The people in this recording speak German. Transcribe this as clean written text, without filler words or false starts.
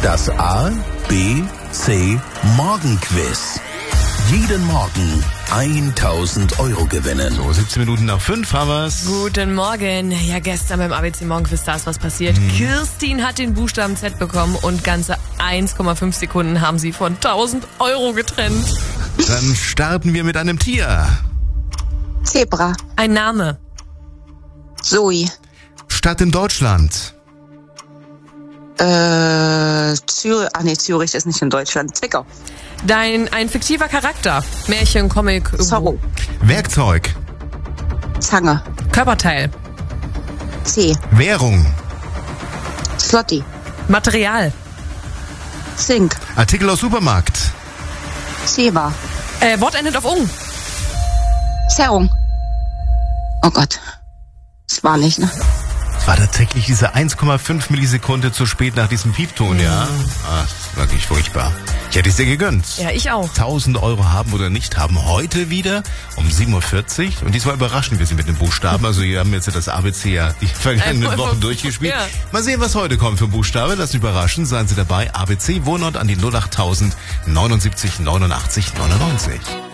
Das A, B, C Morgenquiz. Jeden Morgen 1.000 Euro gewinnen. So, 17 Minuten nach 5 haben wir's. Guten Morgen. Ja, gestern beim ABC Morgenquiz, da ist was passiert. Kirstin hat den Buchstaben Z bekommen und ganze 1,5 Sekunden haben sie von 1.000 Euro getrennt. Dann starten wir mit einem Tier. Zebra. Ein Name. Zoe. Stadt in Deutschland. Zürich. Zürich ist nicht in Deutschland. Zwickau. Ein fiktiver Charakter. Märchen, Comic. Zorro. Werkzeug. Zange. Körperteil. C. Währung. Slotty. Material. Zink. Artikel aus Supermarkt. Zewa. Wort endet auf ung. Zerrung. Oh Gott. Das war nicht, ne? Es war tatsächlich diese 1,5 Millisekunde zu spät nach diesem Piepton, ja? Das ist wirklich furchtbar. Ich hätte es dir gegönnt. Ja, ich auch. 1.000 Euro haben oder nicht haben. Heute wieder um 7.40 Uhr. Und diesmal überraschen wir Sie mit den Buchstaben. Also wir haben jetzt das ABC ja die vergangenen Wochen durchgespielt. Ja. Mal sehen, was heute kommt für Buchstabe. Lassen Sie überraschen. Seien Sie dabei. ABC Wohnort an die 08000 79 89 99.